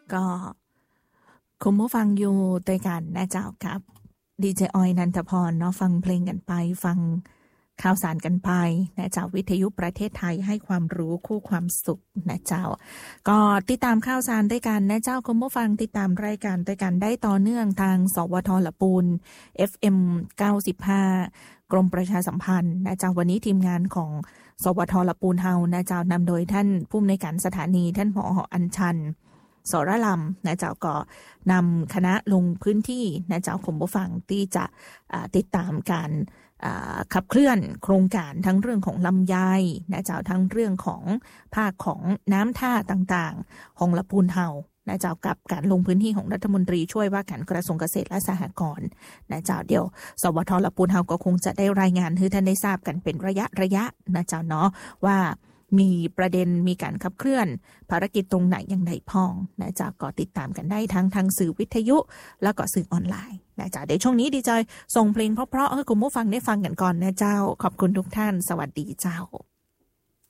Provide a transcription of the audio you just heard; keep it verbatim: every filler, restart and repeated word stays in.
ก็คุณผู้ฟังอยู่ด้วยกันนะเจ้าครับดีเจออยนันทพรเนาะฟังเพลงกันไปฟังข่าวสารกันไปนะเจ้าวิทยุประเทศไทยให้ความรู้คู่ความสุขนะเจ้าก็ติดตามข่าวสารด้วยกันนะเจ้าคุณผู้ฟังติดตามรายการด้วยกันได้ต่อเนื่องทางสวทละปูน เอฟ เอ็ม เก้าสิบห้ากรมประชาสัมพันธ์นะเจ้าวันนี้ทีมงานของสวทละปูนเฮานะเจ้านำโดยท่านผู้อำนวยการสถานีท่านผอ.อัญชันสรลำนะเจ้าก็นำคณะลงพื้นที่นะเจ้าคุณผู้ฟังที่จะติดตามการขับเคลื่อนโครงการทั้งเรื่องของลำไยนะเจ้าทั้งเรื่องของภาคของน้ำท่าต่างๆของละปูนเฮานะเจ้ากับการลงพื้นที่ของรัฐมนตรีช่วยว่าการกระทรวงเกษตรและสหกรณ์นะเจ้าเดียวสวทละปูนเฮาก็คงจะได้รายงานให้ท่านได้ทราบกันเป็นระยะระยะนะเจ้าเนาะว่ามีประเด็นมีการขับเคลื่อนภารกิจตรงไหนอย่างไรพ้องนะจ๊ะก็ติดตามกันได้ทั้งทางสื่อวิทยุแล้วก็สื่อออนไลน์นะจ๊ะเดี๋ยวช่วงนี้ดีใจส่งเพลงเพราะๆให้คุณผู้ฟังได้ฟังกันก่อนนะเจ้าขอบคุณทุกท่านสวัสดีเจ้า